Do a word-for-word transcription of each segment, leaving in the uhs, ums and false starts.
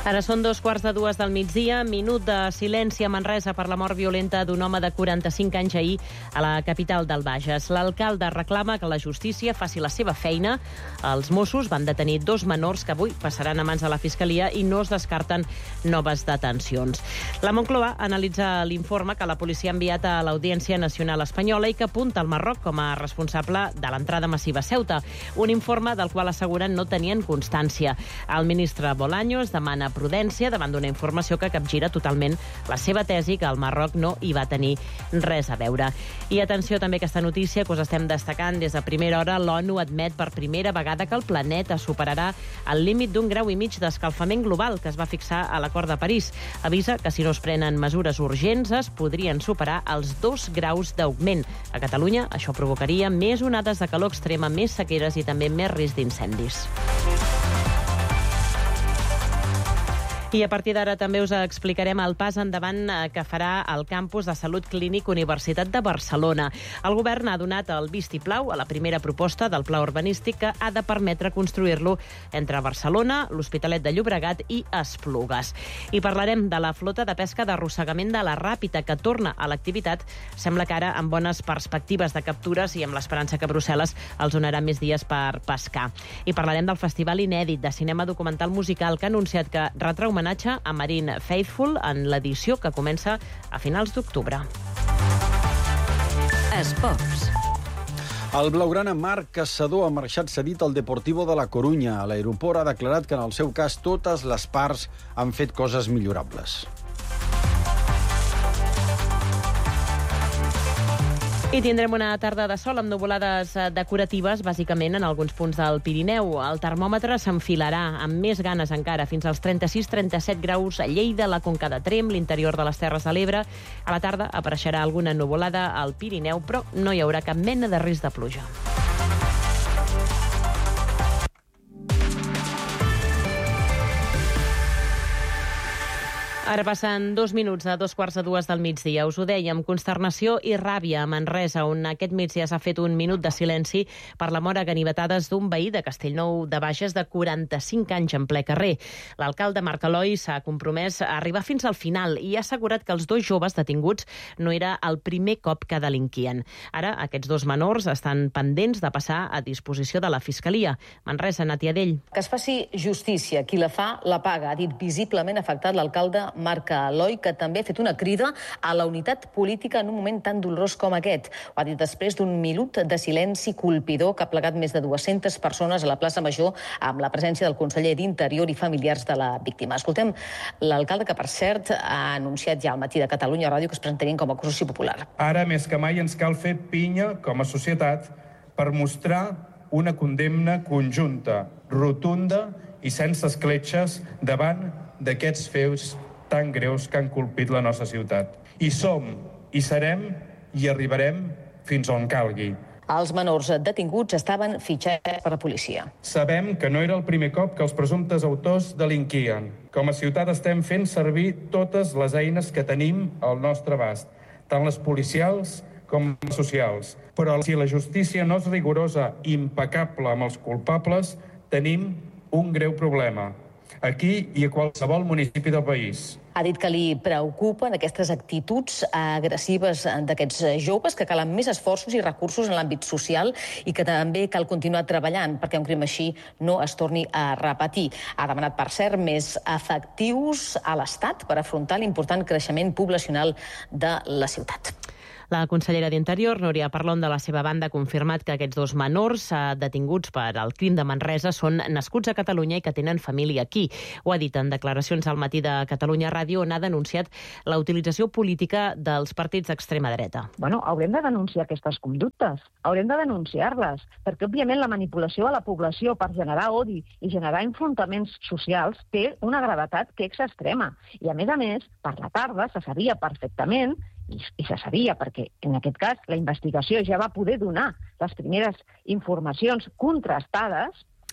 Ara són dos quarts de dues del migdia, minut de silenci a Manresa per la mort violenta d'un home de quaranta-cinc anys ahir a la capital del Bages. L'alcalde reclama que la justícia faci la seva feina. Els Mossos van detenir dos menors que avui passaran a mans de la Fiscalia i no es descarten noves detencions. La Moncloa analitza l'informe que la policia ha enviat a l'Audiència Nacional Espanyola i que apunta el Marroc com a responsable de l'entrada massiva a Ceuta. Un informe del qual asseguren no tenien constància. El ministre Bolaños demana prudència davant d'una informació que capgira totalment la seva tesi que el Marroc no hi va tenir res a veure. I atenció també a aquesta notícia que us estem destacant des de primera hora. L'ONU admet per primera vegada que el planeta superarà el límit d'un grau i mig d'escalfament global que es va fixar a l'Acord de París. Avisa que si no es prenen mesures urgents es podrien superar els dos graus d'augment. A Catalunya això provocaria més onades de calor extrema, més sequeres i també més risc d'incendis. I a partir d'ara també us explicarem el pas endavant que farà el campus de Salut Clínic Universitat de Barcelona. El govern ha donat el vistiplau a la primera proposta del pla urbanístic que ha de permetre construir-lo entre Barcelona, l'Hospitalet de Llobregat i Esplugues. I parlarem de la flota de pesca d'arrossegament de la Ràpita que torna a l'activitat. Sembla que ara amb bones perspectives de captures i amb l'esperança que Brussel·les els donarà més dies per pescar. I parlarem del Festival Inèdit de Cinema Documental Musical que ha anunciat que retrà homenatge a Marine Faithfull en l'edició que comença a finals d'octubre. Esports. El blaugrana Marc Caçador ha marxat cedit al Deportivo de la Corunya. L'aeroport ha declarat que en el seu cas totes les parts han fet coses millorables. I tindrem una tarda de sol amb nuvolades decoratives, bàsicament en alguns punts del Pirineu. El termòmetre s'enfilarà amb més ganes encara, fins als trenta-sis trenta-set graus a Lleida, la Conca de Tremp, l'interior de les Terres de l'Ebre. A la tarda apareixerà alguna nuvolada al Pirineu, però no hi haurà cap mena de risc de pluja. Ara passen dos minuts a dos quarts de dues del migdia. Us ho dèiem, consternació i ràbia a Manresa, on aquest migdia s'ha fet un minut de silenci per la mort a ganivetades d'un veí de Castellnou de Bages de quaranta-cinc anys en ple carrer. L'alcalde Marc Eloi s'ha compromès a arribar fins al final i ha assegurat que els dos joves detinguts no era el primer cop que delinquien. Ara, aquests dos menors estan pendents de passar a disposició de la Fiscalia. Manresa, Nàtia Dell. Que es faci justícia. Qui la fa, la paga, ha dit visiblement afectat l'alcalde Marc Eloi, que també ha fet una crida a la unitat política en un moment tan dolorós com aquest. Ho ha dit després d'un minut de silenci colpidor que ha plegat més de dues-centes persones a la plaça Major amb la presència del conseller d'Interior i familiars de la víctima. Escoltem l'alcalde, que per cert ha anunciat ja al matí de Catalunya Ràdio que es presentarien com a acusació popular. Ara més que mai ens cal fer pinya com a societat per mostrar una condemna conjunta, rotunda i sense escletxes davant d'aquests fets tan greus que han colpit la nostra ciutat. I som, i serem, i arribarem fins on calgui. Els menors detinguts estaven fitxats per la policia. Sabem que no era el primer cop que els presumptes autors delinquien. Com a ciutat estem fent servir totes les eines que tenim al nostre abast, tant les policials com les socials. Però si la justícia no és rigorosa i impecable amb els culpables, tenim un greu problema, aquí i a qualsevol municipi del país. Ha dit que li preocupen aquestes actituds agressives d'aquests joves, que calen més esforços i recursos en l'àmbit social i que també cal continuar treballant perquè un crim així no es torni a repetir. Ha demanat, per cert, més efectius a l'Estat per afrontar l'important creixement poblacional de la ciutat. La consellera d'Interior, Núria Parlon, de la seva banda, ha confirmat que aquests dos menors detinguts per al crim de Manresa són nascuts a Catalunya i que tenen família aquí. Ho ha dit en declaracions al matí de Catalunya Ràdio, on ha denunciat la utilització política dels partits d'extrema dreta. Bueno, haurem de denunciar aquestes conductes, haurem de denunciar-les, perquè, òbviament, la manipulació a la població per generar odi i generar enfrontaments socials té una gravetat que és extrema. I, a més a més, per la tarda se sabia perfectament I, i se sabia, perquè en aquest cas la investigació ja va poder donar les primeres informacions contrastades.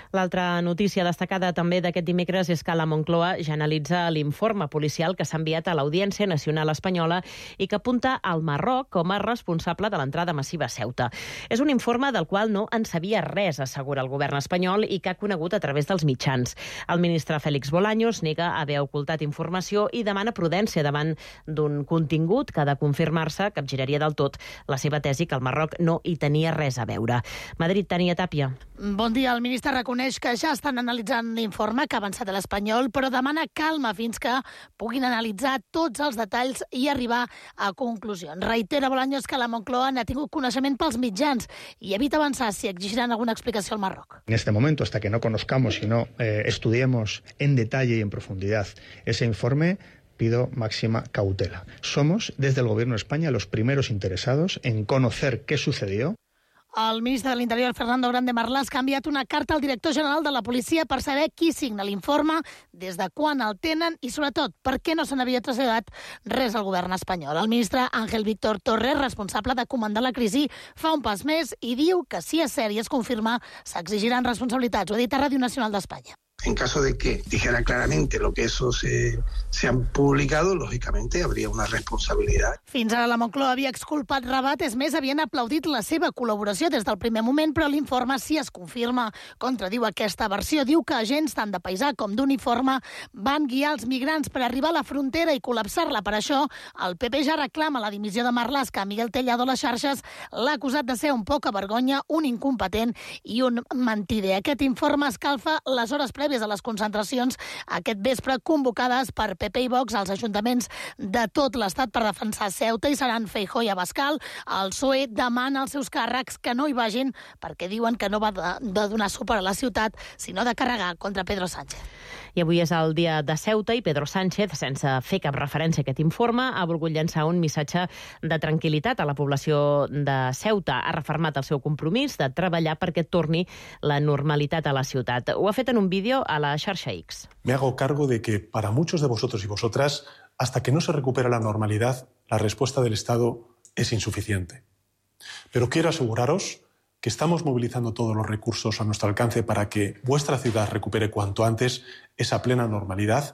L'altra notícia destacada també d'aquest dimecres és que la Moncloa ja analitza l'informe policial que s'ha enviat a l'Audiència Nacional Espanyola i que apunta al Marroc com a responsable de l'entrada massiva a Ceuta. És un informe del qual no en sabia res, assegura el govern espanyol, i que ha conegut a través dels mitjans. El ministre Félix Bolaños nega haver ocultat informació i demana prudència davant d'un contingut que ha de confirmar-se capgiraria del tot la seva tesi que el Marroc no hi tenia res a veure. Madrid, Tania Tàpia. Bon dia. El ministre reconeix que ja estan analitzant l'informe que ha avançat a l'Espanyol, però demana calma fins que puguin analitzar tots els detalls i arribar a conclusions. Reitera Bolaños que la Moncloa n'ha tingut coneixement pels mitjans i evita avançar si exigiran alguna explicació al Marroc. En este momento, hasta que no conozcamos y no eh, estudiemos en detalle y en profundidad ese informe, pido máxima cautela. Somos, desde el Gobierno de España, los primeros interesados en conocer qué sucedió. El ministre de l'Interior, Fernando Grande Marlaska, ha enviat una carta al director general de la policia per saber qui signa l'informe, des de quan el tenen i, sobretot, per què no se n'havia traslladat res al govern espanyol. El ministre Ángel Víctor Torres, responsable de comandar la crisi, fa un pas més i diu que, si és cert i es confirma, s'exigiran responsabilitats. Ho ha dit a Ràdio Nacional d'Espanya. En caso de que dijera claramente lo que eso se, se han publicado, lógicamente habría una responsabilidad. Fins ara la Moncloa havia exculpat Rabat, és més, havien aplaudit la seva col·laboració des del primer moment, però l'informe, si es confirma, contradiu aquesta versió. Diu que agents tant de paisà com d'uniforme van guiar els migrants per arribar a la frontera i col·lapsar-la. Per això, el P P ja reclama la dimissió de Marlaska. Miguel Tellado a les xarxes l'ha acusat de ser un poca vergonya, un incompetent i un mentider. Aquest informe escalfa les hores prèvies a les concentracions aquest vespre convocades per P P i Vox als ajuntaments de tot l'Estat per defensar Ceuta, i seran Feijóo i Abascal. El P S O E demana als seus càrrecs que no hi vagin perquè diuen que no va de, de donar suport a la ciutat, sinó de carregar contra Pedro Sánchez. I avui és el dia de Ceuta i Pedro Sánchez, sense fer cap referència a aquest informe, ha volgut llançar un missatge de tranquil·litat a la població de Ceuta. Ha refermat el seu compromís de treballar perquè torni la normalitat a la ciutat. Ho ha fet en un vídeo a la xarxa X. Me hago cargo de que para muchos de vosotros y vosotras, hasta que no se recupera la normalidad, la respuesta del Estado es insuficiente. Pero quiero aseguraros que estamos movilizando todos los recursos a nuestro alcance para que vuestra ciudad recupere cuanto antes esa plena normalidad.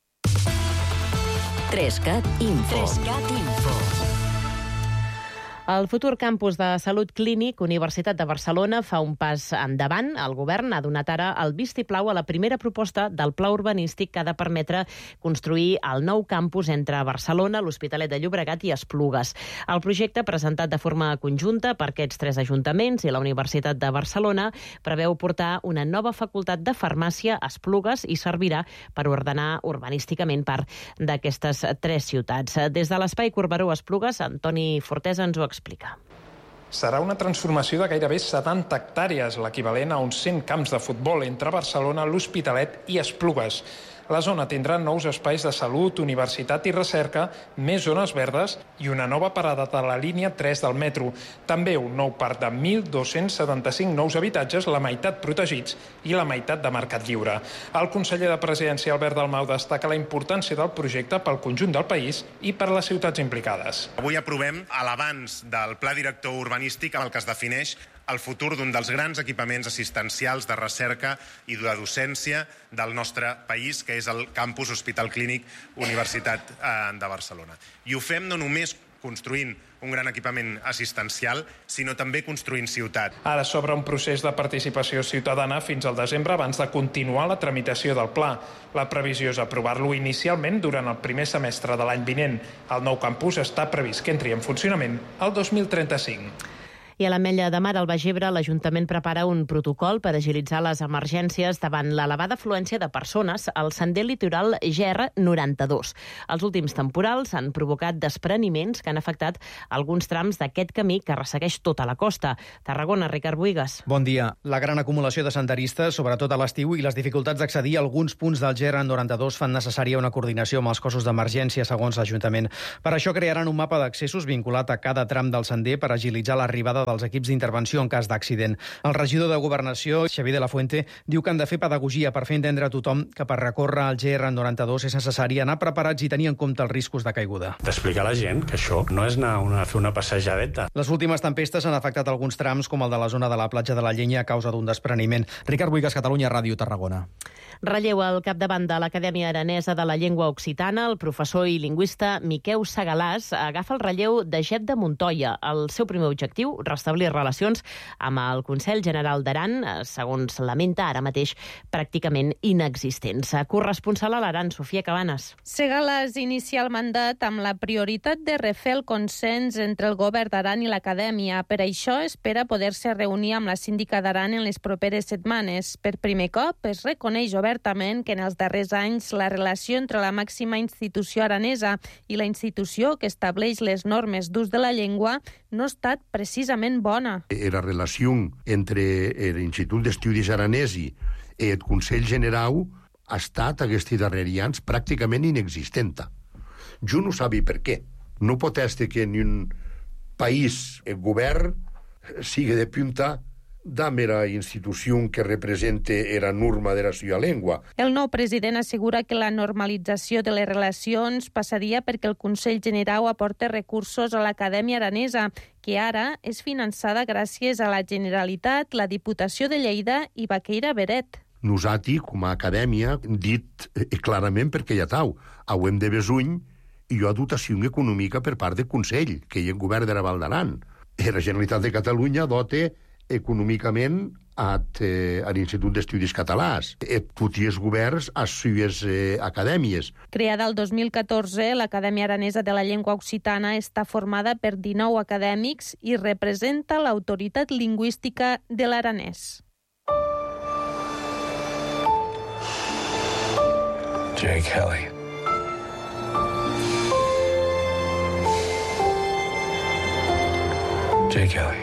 Trescat Info. Trescat Info. El futur campus de Salut Clínic, Universitat de Barcelona, fa un pas endavant. El govern ha donat ara el vistiplau a la primera proposta del pla urbanístic que ha de permetre construir el nou campus entre Barcelona, l'Hospitalet de Llobregat i Esplugues. El projecte, presentat de forma conjunta per aquests tres ajuntaments i la Universitat de Barcelona, preveu portar una nova facultat de farmàcia a Esplugues i servirà per ordenar urbanísticament part d'aquestes tres ciutats. Des de l'Espai Corberó Esplugues, Antoni Fortesa ens ho explica. explica. Serà una transformació de gairebé setanta hectàrees, l'equivalent a uns cent camps de futbol entre Barcelona, l'Hospitalet i Esplugues. La zona tindrà nous espais de salut, universitat i recerca, més zones verdes i una nova parada de la línia tres del metro. També un nou parc de mil dos-cents setanta-cinc nous habitatges, la meitat protegits i la meitat de mercat lliure. El conseller de Presidència, Albert Dalmau, destaca la importància del projecte pel conjunt del país i per les ciutats implicades. Avui aprovem l'avanç del Pla Director Urbanístic amb el que es defineix el futur d'un dels grans equipaments assistencials de recerca i de docència del nostre país, que és el Campus Hospital Clínic Universitat de Barcelona. I ho fem no només construint un gran equipament assistencial, sinó també construint ciutat. Ara s'obre un procés de participació ciutadana fins al desembre abans de continuar la tramitació del pla. La previsió és aprovar-lo inicialment durant el primer semestre de l'any vinent. El nou campus està previst que entri en funcionament el dos mil trenta-cinc. I a l'Ametlla de Mar, al Baix Ebre, l'Ajuntament prepara un protocol per agilitzar les emergències davant l'elevada afluència de persones al sender litoral G R noranta-dos. Els últims temporals han provocat despreniments que han afectat alguns trams d'aquest camí que ressegueix tota la costa. Tarragona, Ricard Buigas. Bon dia. La gran acumulació de senderistes, sobretot a l'estiu, i les dificultats d'accedir a alguns punts del G R noranta-dos fan necessària una coordinació amb els cossos d'emergència, segons l'Ajuntament. Per això crearan un mapa d'accessos vinculat a cada tram del sender per agilitzar l'arribada dels equips d'intervenció en cas d'accident. El regidor de Governació, Xavier de la Fuente, diu que han de fer pedagogia per fer entendre a tothom que per recórrer al G R noranta-dos és necessari anar preparats i tenir en compte els riscos de caiguda. D'explicar a la gent que això no és anar a fer una passejadeta. Les últimes tempestes han afectat alguns trams, com el de la zona de la platja de la Llenya, a causa d'un despreniment. Ricard Buigas, Catalunya Ràdio, Tarragona. Relleu al capdavant de l'Acadèmia Aranesa de la Llengua Occitana, el professor i lingüista Miqueu Segalàs agafa el relleu de Jep de Montoya. El seu primer objectiu, restablir relacions amb el Consell General d'Aran, segons lamenta ara mateix pràcticament inexistents. Corresponsal a l'Aran, Sofia Cabanes. Segalàs inicia el mandat amb la prioritat de refer el consens entre el govern d'Aran i l'Acadèmia. Per això espera poder-se reunir amb la síndica d'Aran en les properes setmanes. Per primer cop es reconeix obertament que en els darrers anys la relació entre la màxima institució aranesa i la institució que estableix les normes d'ús de la llengua no ha estat precisament bona. La relació entre l'Institut d'Estudis Aranesi i el Consell General ha estat, aquests darrers anys, pràcticament inexistent. Jo no sabia per què. No pot ser que en un país el govern sigui de punta dame la institució que representa la norma de la seva llengua. El nou president assegura que la normalització de les relacions passaria perquè el Consell General aporta recursos a l'Acadèmia Aranesa, que ara és finançada gràcies a la Generalitat, la Diputació de Lleida i Baqueira Beret. Nosaltres, com a acadèmia, hem dit clarament perquè ja tau, hem de besuny i hi ha dotació econòmica per part del Consell, que hi ha el govern de la Val d'Aran. La Generalitat de Catalunya dota econòmicament a l'Institut d'Estudis Catalans, a tots els governs, a les seves eh, acadèmies. Creada el dos mil catorze, l'Acadèmia Aranesa de la Llengua Occitana està formada per dinou acadèmics i representa l'autoritat lingüística de l'aranès. Jay Kelly. Jay Kelly.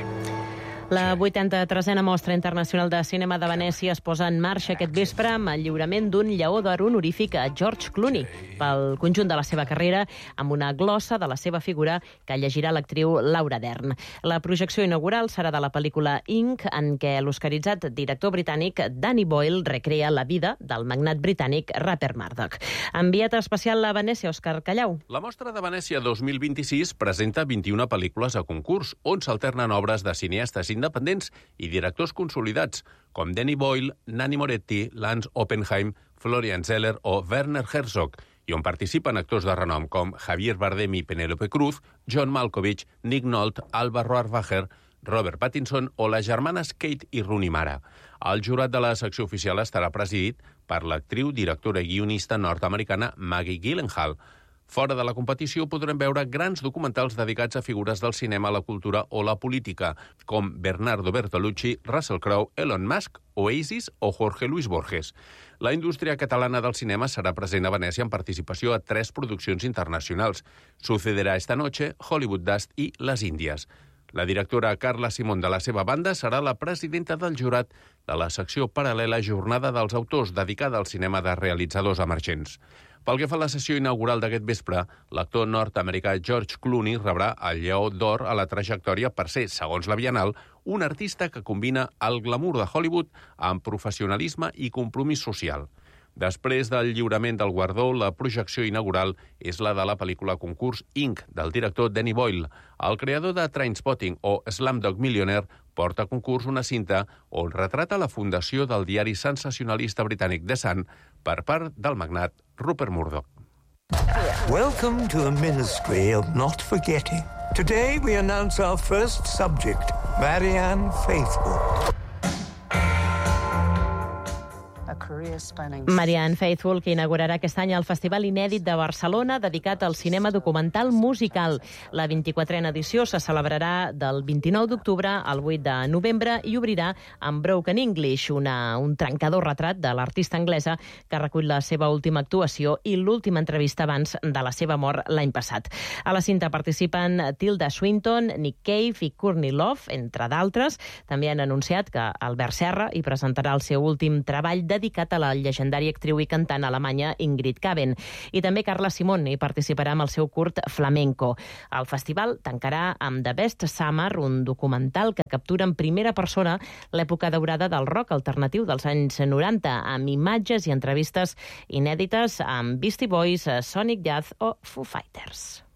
La vuitanta-tresena Mostra Internacional de Cinema de Venècia es posa en marxa aquest vespre amb el lliurament d'un Lleó d'Or honorífic a George Clooney pel conjunt de la seva carrera, amb una glossa de la seva figura que llegirà l'actriu Laura Dern. La projecció inaugural serà de la pel·lícula Ink, en què l'oscaritzat director britànic Danny Boyle recrea la vida del magnat britànic Rupert Murdoch. Enviat especial a Venècia, Òscar Callau. La Mostra de Venècia dos mil vint-i-sis presenta vint-i-una pel·lícules a concurs, on s'alternen obres de cineastes independents i directors consolidats, com Danny Boyle, Nanni Moretti, Lance Oppenheim, Florian Zeller o Werner Herzog, i on participen actors de renom com Javier Bardem i Penélope Cruz, John Malkovich, Nick Nolte, Alba Rohrwacher, Robert Pattinson o les germanes Kate i Rooney Mara. El jurat de la secció oficial estarà presidit per l'actriu, directora i guionista nord-americana Maggie Gyllenhaal. Fora de la competició podrem veure grans documentals dedicats a figures del cinema, la cultura o la política, com Bernardo Bertolucci, Russell Crowe, Elon Musk, Oasis o Jorge Luis Borges. La indústria catalana del cinema serà present a Venècia en participació a tres produccions internacionals. Sucederà esta noche, Hollywood Dust i Les Índies. La directora Carla Simón, de la seva banda, serà la presidenta del jurat de la secció paral·lela Jornada dels Autors, dedicada al cinema de realitzadors emergents. Pel que fa a la sessió inaugural d'aquest vespre, l'actor nord-americà George Clooney rebrà el Lleó d'Or a la trajectòria per ser, segons la Bienal, un artista que combina el glamour de Hollywood amb professionalisme i compromís social. Després del lliurament del guardó, la projecció inaugural és la de la pel·lícula concurs Ink, del director Danny Boyle. El creador de Trainspotting o Slumdog Millionaire porta a concurs una cinta on retrata la fundació del diari sensacionalista britànic The Sun per part del magnat Rupert Murdoch. Welcome to the Ministry of Not Forgetting. Today we announce our first subject, Marianne Faithfull. Marianne Faithfull, que inaugurarà aquest any el Festival Inèdit de Barcelona dedicat al cinema documental musical. La vint-i-quatrena edició se celebrarà del vint-i-nou d'octubre al vuit de novembre i obrirà amb Broken English, una, un trencador retrat de l'artista anglesa que recull la seva última actuació i l'última entrevista abans de la seva mort l'any passat. A la cinta participen Tilda Swinton, Nick Cave i Courtney Love, entre d'altres. També han anunciat que Albert Serra hi presentarà el seu últim treball dedicat dedicat a la llegendària actriu i cantant alemanya Ingrid Kaben. I també Carla Simón hi participarà amb el seu curt Flamenco. El festival tancarà amb The Best Summer, un documental que captura en primera persona l'època daurada del rock alternatiu dels anys noranta, amb imatges i entrevistes inèdites amb Beastie Boys, Sonic Youth o Foo Fighters.